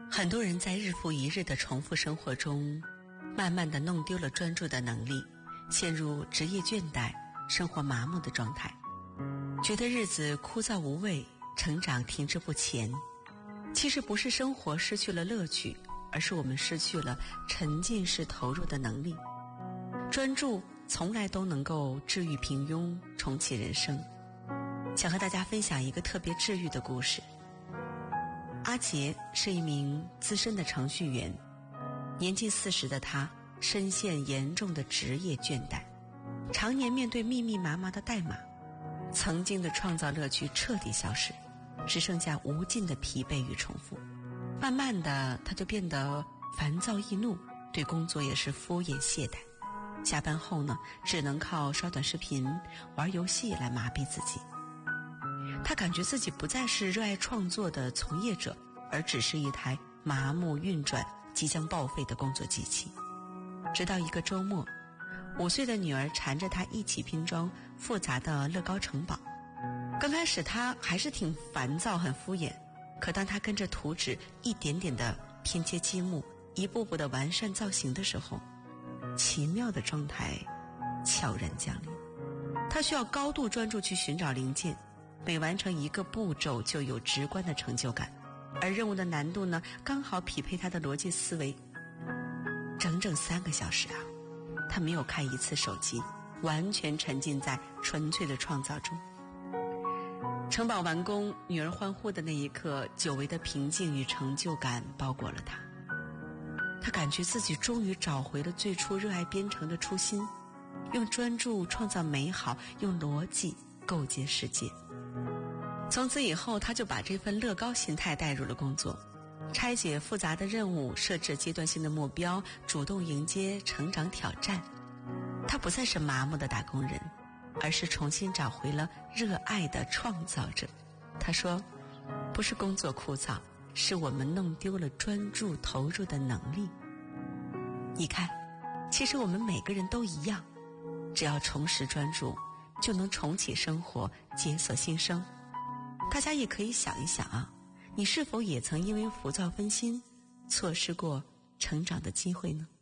很多人在日复一日的重复生活中，慢慢地弄丢了专注的能力，陷入职业倦怠、生活麻木的状态，觉得日子枯燥无味，成长停滞不前。其实不是生活失去了乐趣，而是我们失去了沉浸式投入的能力。专注从来都能够治愈平庸，重启人生。想和大家分享一个特别治愈的故事。阿杰是一名资深的程序员，年近40的他深陷严重的职业倦怠，常年面对密密麻麻的代码，曾经的创造乐趣彻底消失，只剩下无尽的疲惫与重复。慢慢的，他就变得烦躁易怒，对工作也是敷衍懈怠。下班后呢，只能靠刷短视频、玩游戏来麻痹自己。他感觉自己不再是热爱创作的从业者，而只是一台麻木运转、即将报废的工作机器。直到一个周末，5岁的女儿缠着他一起拼装复杂的乐高城堡。刚开始他还是挺烦躁、很敷衍，可当他跟着图纸一点点的拼接积木，一步步的完善造型的时候，奇妙的状态悄然降临。他需要高度专注去寻找零件，每完成一个步骤就有直观的成就感，而任务的难度呢，刚好匹配他的逻辑思维。整整3个小时啊，他没有看一次手机，完全沉浸在纯粹的创造中。城堡完工，女儿欢呼的那一刻，久违的平静与成就感包裹了他。他感觉自己终于找回了最初热爱编程的初心，用专注创造美好，用逻辑构建世界。从此以后，他就把这份乐高心态带入了工作，拆解复杂的任务，设置阶段性的目标，主动迎接成长挑战。他不再是麻木的打工人，而是重新找回了热爱的创造者。他说，不是工作枯燥，是我们弄丢了专注投入的能力。你看，其实我们每个人都一样，只要重拾专注，就能重启生活，解锁新生。大家也可以想一想啊，你是否也曾因为浮躁分心，错失过成长的机会呢？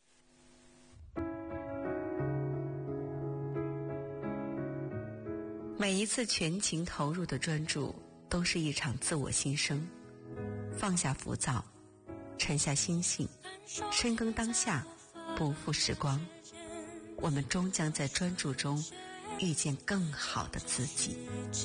每一次全情投入的专注，都是一场自我新生。放下浮躁，沉下心性，深耕当下，不负时光，我们终将在专注中遇见更好的自己。